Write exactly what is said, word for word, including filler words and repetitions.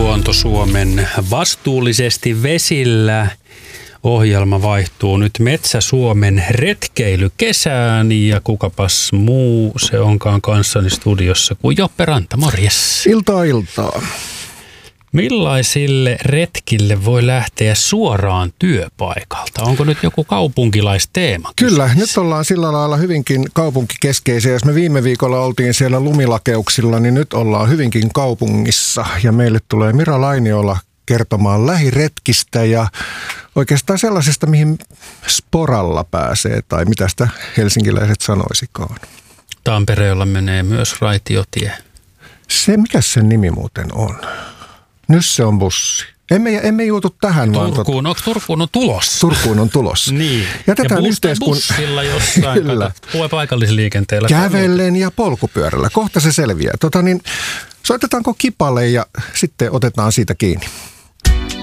Luonto Suomen vastuullisesti vesillä. Ohjelma vaihtuu nyt Metsä-Suomen retkeilykesään ja kukapas muu se onkaan kanssani studiossa kuin Joppe Ranta. Morjes. Iltaa iltaa. Millaisille retkille voi lähteä suoraan työpaikalta? Onko nyt joku kaupunkilaisteema? Kyllä, kyseessä? nyt ollaan sillä lailla hyvinkin kaupunkikeskeisiä. Jos me viime viikolla oltiin siellä lumilakeuksilla, niin nyt ollaan hyvinkin kaupungissa. Ja meille tulee Mira Lainiola kertomaan lähiretkistä ja oikeastaan sellaisesta, mihin sporalla pääsee, tai mitä sitä helsinkiläiset sanoisikaan. Tampereella menee myös raitiotie. Se, mikä sen nimi muuten on? Nyt se on bussi. Emme, emme juutu tähän, vaan... Turkuun, onko Turkuun on tulossa? Turkuun on tulossa. Niin. Jätetään ja yhteiskun... bussilla jossain, Kyllä. Kato, paikallisliikenteellä. Kävellen ja polkupyörällä. Kohta se selviää. Tota niin, soitetaanko Kipale ja sitten otetaan siitä kiinni?